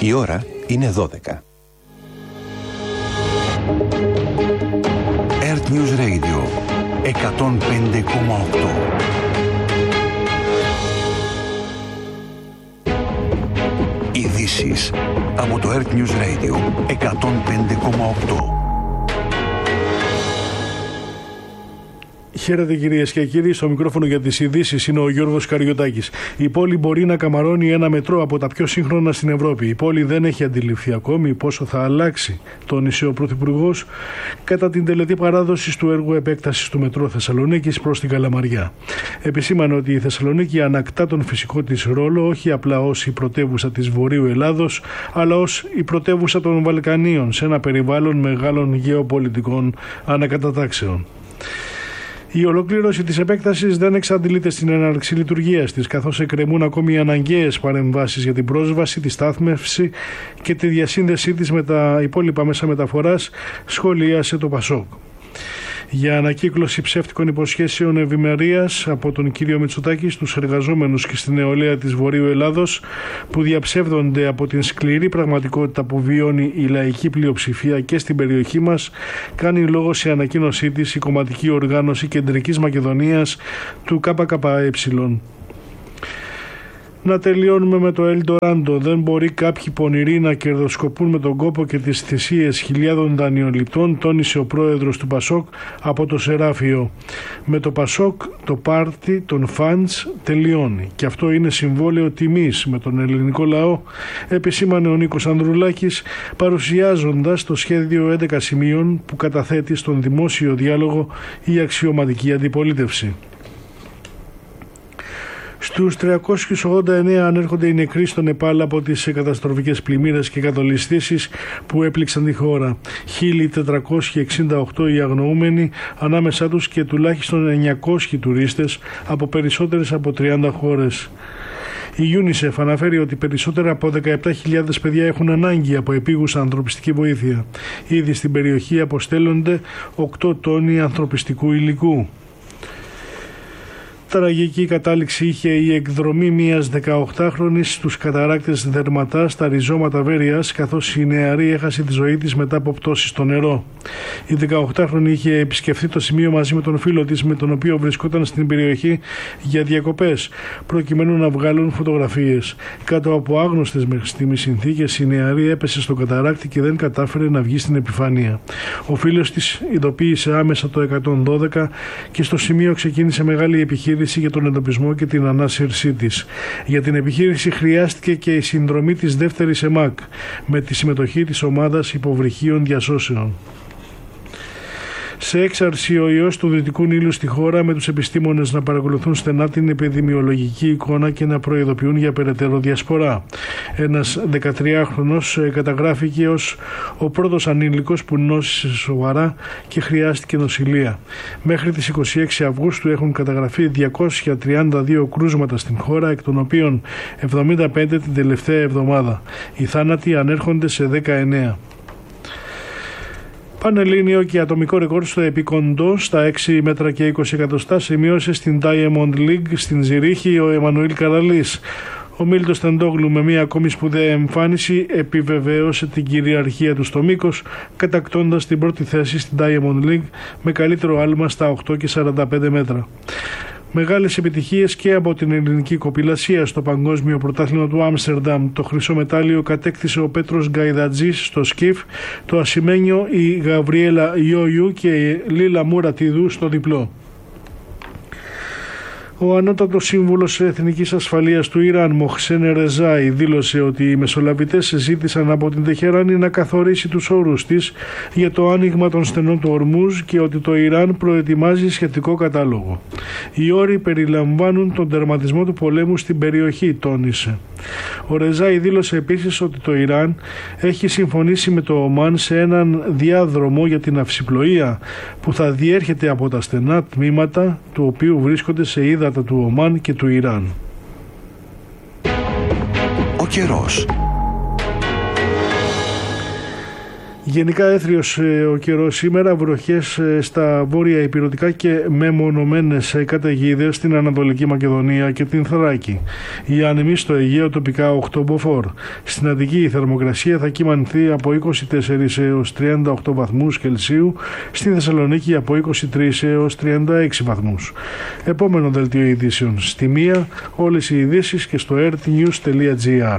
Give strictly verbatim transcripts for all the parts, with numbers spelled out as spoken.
Η ώρα είναι δώδεκα. Earth News Radio εκατόν πέντε κόμμα οκτώ. Ειδήσεις από το Earth News Radio εκατόν πέντε κόμμα οκτώ. Χαίρετε κυρίες και κύριοι, στο μικρόφωνο για τις ειδήσεις είναι ο Γιώργος Καριωτάκης. Η πόλη μπορεί να καμαρώνει ένα μετρό από τα πιο σύγχρονα στην Ευρώπη. Η πόλη δεν έχει αντιληφθεί ακόμη πόσο θα αλλάξει, τόνισε ο Πρωθυπουργός κατά την τελετή παράδοση του έργου επέκτασης του μετρό Θεσσαλονίκης προς την Καλαμαριά. Επισήμανε ότι η Θεσσαλονίκη ανακτά τον φυσικό της ρόλο όχι απλά ως η πρωτεύουσα της Βορείου Ελλάδος, αλλά ως η πρωτεύουσα των Βαλκανίων σε ένα περιβάλλον μεγάλων γεωπολιτικών ανακατατάξεων. Η ολοκλήρωση της επέκτασης δεν εξαντλείται στην έναρξη λειτουργίας της, καθώς εκκρεμούν ακόμη οι αναγκαίες παρεμβάσεις για την πρόσβαση, τη στάθμευση και τη διασύνδεσή της με τα υπόλοιπα μέσα μεταφοράς, σχολίασε το Πασόκ. Για ανακύκλωση ψεύτικων υποσχέσεων ευημερίας από τον κύριο Μητσοτάκη στους εργαζόμενους και στην νεολαία της Βορείου Ελλάδος, που διαψεύδονται από την σκληρή πραγματικότητα που βιώνει η λαϊκή πλειοψηφία και στην περιοχή μας, κάνει λόγο σε ανακοίνωσή της η κομματική οργάνωση Κεντρικής Μακεδονίας του ΚΚΕ. Να τελειώνουμε με το Ελντοράντο. Δεν μπορεί κάποιοι πονηροί να κερδοσκοπούν με τον κόπο και τις θυσίες χιλιάδων δανειοληπτών, τόνισε ο πρόεδρος του Πασόκ από το Σεράφιο. Με το Πασόκ το πάρτι των φαντς τελειώνει και αυτό είναι συμβόλαιο τιμής με τον ελληνικό λαό, επισήμανε ο Νίκος Ανδρουλάκης, παρουσιάζοντας το σχέδιο έντεκα σημείων που καταθέτει στον δημόσιο διάλογο η αξιωματική αντιπολίτευση. Στους τριακόσιους ογδόντα εννέα ανέρχονται οι νεκροί στο Νεπάλ από τις καταστροφικές πλημμύρες και κατολιστήσεις που έπληξαν τη χώρα. χίλια τετρακόσιοι εξήντα οκτώ οι αγνοούμενοι, ανάμεσά τους και τουλάχιστον εννιακόσιοι τουρίστες από περισσότερες από τριάντα χώρες. Η UNICEF αναφέρει ότι περισσότερα από δεκαεπτά χιλιάδες παιδιά έχουν ανάγκη από επίγουσα ανθρωπιστική βοήθεια. Ήδη στην περιοχή αποστέλλονται οκτώ τόνοι ανθρωπιστικού υλικού. Τραγική κατάληξη είχε η εκδρομή μιας δεκαοκτάχρονης στους καταράκτες Δερματά στα ριζώματα Βέρειας, καθώς η νεαρή έχασε τη ζωή της μετά από πτώση στο νερό. Η δεκαοκτάχρονη είχε επισκεφθεί το σημείο μαζί με τον φίλο της, με τον οποίο βρισκόταν στην περιοχή για διακοπές, προκειμένου να βγάλουν φωτογραφίες. Κάτω από άγνωστες μέχρι στιγμής συνθήκες, η νεαρή έπεσε στο καταράκτη και δεν κατάφερε να βγει στην επιφάνεια. Ο φίλος της ειδοποίησε άμεσα το εκατόν δώδεκα και στο σημείο ξεκίνησε μεγάλη επιχείρηση για τον εντοπισμό και την ανάσυρσή της. Για την επιχείρηση χρειάστηκε και η συνδρομή της δεύτερης ΕΜΑΚ με τη συμμετοχή της ομάδας υποβρυχίων διασώσεων. Σε έξαρση ο ιός του Δυτικού Νείλου στη χώρα, με τους επιστήμονες να παρακολουθούν στενά την επιδημιολογική εικόνα και να προειδοποιούν για περαιτέρω διασπορά. Ένας δεκατριάχρονος καταγράφηκε ως ο πρώτος ανήλικος που νόσησε σοβαρά και χρειάστηκε νοσηλεία. Μέχρι τις είκοσι έξι Αυγούστου έχουν καταγραφεί διακόσια τριάντα δύο κρούσματα στην χώρα, εκ των οποίων εβδομήντα πέντε την τελευταία εβδομάδα. Οι θάνατοι ανέρχονται σε δεκαεννέα. Πανελλήνιο και ατομικό ρεκόρ στο επικοντό στα έξι μέτρα και είκοσι εκατοστά σημείωσε στην Diamond League στην Ζηρίχη ο Εμμανουήλ Καραλής. Ο Μίλτος Τεντόγλου με μία ακόμη σπουδαία εμφάνιση επιβεβαίωσε την κυριαρχία του στο μήκος, κατακτώντας την πρώτη θέση στην Diamond League με καλύτερο άλμα στα οκτώ και σαράντα πέντε μέτρα. Μεγάλες επιτυχίες και από την ελληνική κοπηλασία στο Παγκόσμιο Πρωτάθλημα του Άμστερνταμ. Το χρυσό μετάλλιο κατέκτησε ο Πέτρος Γκαϊδατζής στο σκιφ, το ασημένιο η Γαβριέλα Ιόγιου και η Λίλα Μουρατίδου στο διπλό. Ο ανώτατος σύμβουλος Εθνικής Ασφαλείας του Ιράν, Μοχσέν Ρεζάι, δήλωσε ότι οι μεσολαβητές ζήτησαν από την Τεχεράνη να καθορίσει τους όρους της για το άνοιγμα των στενών του Ορμούζ και ότι το Ιράν προετοιμάζει σχετικό κατάλογο. Οι όροι περιλαμβάνουν τον τερματισμό του πολέμου στην περιοχή, τόνισε. Ο Ρεζάι δήλωσε επίσης ότι το Ιράν έχει συμφωνήσει με το Ομάν σε έναν διάδρομο για την αυσιπλοεία που θα διέρχεται από τα στενά τμήματα του οποίου βρίσκονται σε ύδατα του Ομάν και του Ιράν. Ο καιρός. Γενικά έθριος ο καιρός σήμερα, βροχές στα βόρεια ηπειρωτικά και μεμονωμένες καταιγίδες στην Ανατολική Μακεδονία και την Θράκη. Οι άνεμοι στο Αιγαίο τοπικά οκτώ μποφόρ. Στην Αττική η θερμοκρασία θα κυμανθεί από είκοσι τέσσερα έως τριάντα οκτώ βαθμούς Κελσίου, στη Θεσσαλονίκη από είκοσι τρία έως τριάντα έξι βαθμούς. Επόμενο δελτίο ειδήσεων στη μία, όλες οι ειδήσεις και στο earthnews τελεία gr.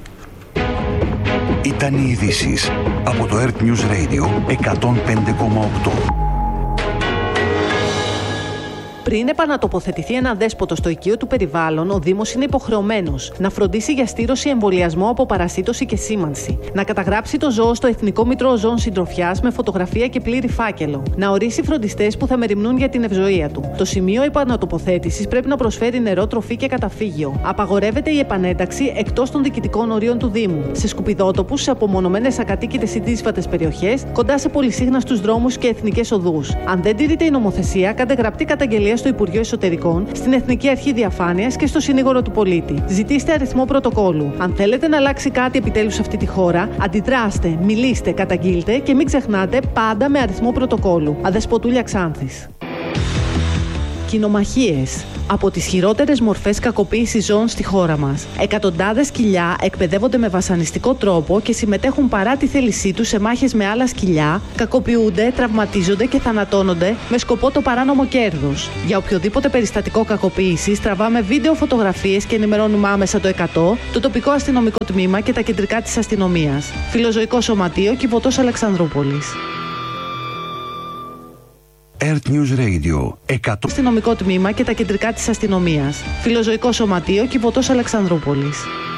Ήταν οι ειδήσεις από το Earth News Radio εκατόν πέντε κόμμα οκτώ. Πριν επανατοποθετηθεί ένα δέσποτο στο οικείο του περιβάλλον, ο Δήμος είναι υποχρεωμένος να φροντίσει για στήρωση, εμβολιασμό από παρασίτωση και σήμανση, να καταγράψει το ζώο στο Εθνικό Μητρό Ζώων Συντροφιάς με φωτογραφία και πλήρη φάκελο, να ορίσει φροντιστές που θα μεριμνούν για την ευζοία του. Το σημείο επανατοποθέτησης πρέπει να προσφέρει νερό, τροφή και καταφύγιο. Απαγορεύεται η επανένταξη εκτός των διοικητικών ορίων του Δήμου, σε σκουπιδότοπους, σε απομονωμένες ακατοίκητες ή δύσβατες περιοχές, κοντά σε πολυσύχναστους δρόμους και εθνικές οδούς. Αν δεν τηρείται η νομοθεσία, κάντε γραπτή καταγγελία στο Υπουργείο Εσωτερικών, στην Εθνική Αρχή Διαφάνειας και στο Συνήγορο του Πολίτη. Ζητήστε αριθμό πρωτοκόλου. Αν θέλετε να αλλάξει κάτι επιτέλους σε αυτή τη χώρα, αντιδράστε, μιλήστε, καταγγείλτε και μην ξεχνάτε πάντα με αριθμό πρωτοκόλου. Αδεσποτούλια Ξάνθης. Κοινομαχίες. Από τις χειρότερες μορφές κακοποίησης ζώων στη χώρα μας. Εκατοντάδες σκυλιά εκπαιδεύονται με βασανιστικό τρόπο και συμμετέχουν παρά τη θέλησή τους σε μάχες με άλλα σκυλιά, κακοποιούνται, τραυματίζονται και θανατώνονται με σκοπό το παράνομο κέρδος. Για οποιοδήποτε περιστατικό κακοποίησης τραβάμε βίντεο, φωτογραφίες και ενημερώνουμε άμεσα το εκατό, το τοπικό αστυνομικό τμήμα και τα κεντρικά της αστυνομίας. Φιλοζωικό Σωματείο, Κιβωτός Αλεξανδρούπολης. Earth News Radio εκατό. Αστυνομικό τμήμα και τα κεντρικά της αστυνομίας. Φιλοζωικό Σωματείο, Κιβωτός Αλεξανδρούπολης.